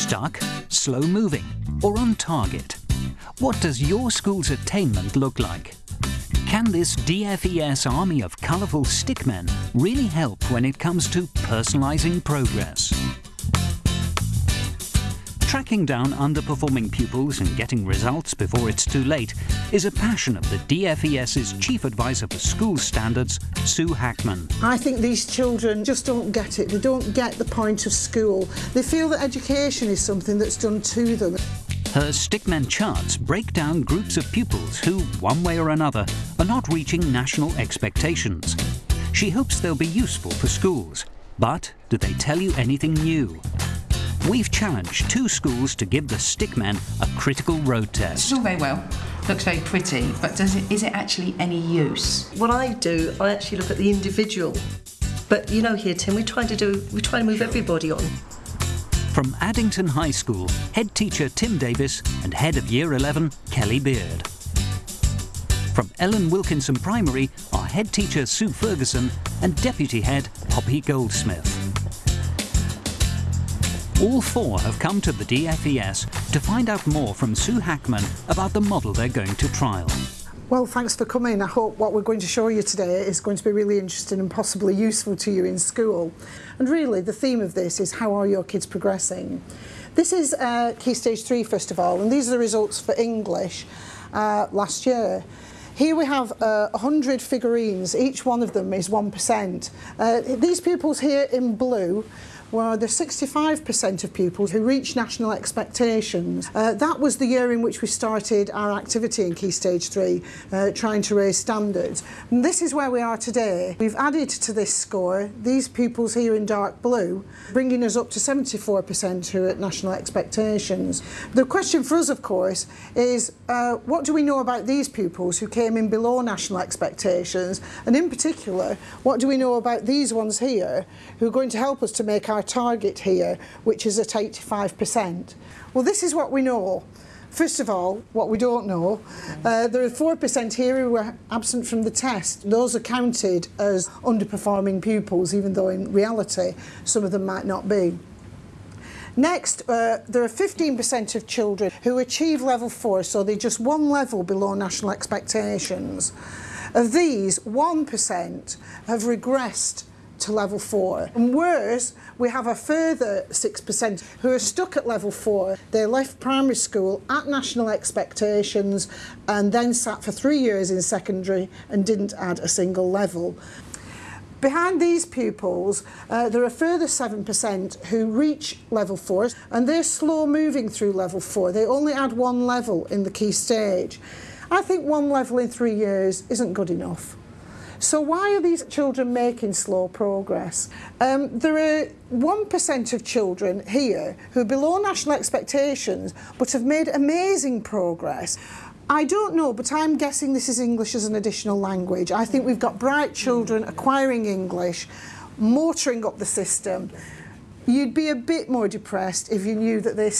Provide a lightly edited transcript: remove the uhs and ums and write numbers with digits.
Stuck, slow moving, or on target? What does your school's attainment look like? Can this DFES army of colourful stickmen really help when it comes to personalising progress? Tracking down underperforming pupils and getting results before it's too late is a passion of the DFES's Chief Advisor for School Standards, Sue Hackman. I think these children just don't get it. They don't get the point of school. They feel that education is something that's done to them. Her stickmen charts break down groups of pupils who, one way or another, are not reaching national expectations. She hopes they'll be useful for schools. But do they tell you anything new? We've challenged 2 schools to give the stickmen a critical road test. It's all very well, looks very pretty, but is it actually any use? What I do, I actually look at the individual. But you know here, Tim, we try to move everybody on. From Addington High School, head teacher Tim Davis and head of Year 11, Kelly Beard. From Ellen Wilkinson Primary are head teacher Sue Ferguson and deputy head Poppy Goldsmith. All 4 have come to the DFES to find out more from Sue Hackman about the model they're going to trial. Well, thanks for coming. I hope what we're going to show you today is going to be really interesting and possibly useful to you in school. And really, the theme of this is how are your kids progressing? This is Key Stage 3, first of all, and these are the results for English last year. Here we have 100 figurines, each one of them is 1%. These pupils here in blue were the 65% of pupils who reached national expectations. That was the year in which we started our activity in Key Stage 3, trying to raise standards. And this is where we are today. We've added to this score these pupils here in dark blue, bringing us up to 74% who are at national expectations. The question for us, of course, is what do we know about these pupils who came in below national expectations? And in particular, what do we know about these ones here who are going to help us to make our target here, which is at 85%. Well, this is what we know. First of all, what we don't know, there are 4% here who were absent from the test. Those are counted as underperforming pupils, even though in reality some of them might not be. Next, there are 15% of children who achieve level 4, so they're just 1 level below national expectations. Of these, 1% have regressed to level 4. And worse, we have a further 6% who are stuck at level 4. They left primary school at national expectations and then sat for 3 years in secondary and didn't add a single level. Behind these pupils, there are further 7% who reach level 4 and they're slow moving through level 4. They only add 1 level in the key stage. I think 1 level in 3 years isn't good enough. So why are these children making slow progress? There are 1% of children here who are below national expectations but have made amazing progress. I don't know, but I'm guessing this is English as an additional language. I think we've got bright children acquiring English, motoring up the system. You'd be a bit more depressed if you knew that they